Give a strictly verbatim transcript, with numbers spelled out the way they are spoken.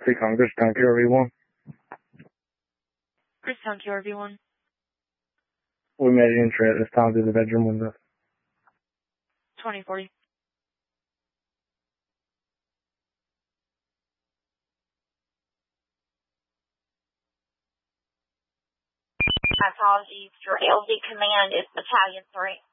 Recon Griston Q R V one. Griston Q R V one. We made an entry at this time through the bedroom window. twenty forty. Apologies, your L Z command is Battalion three.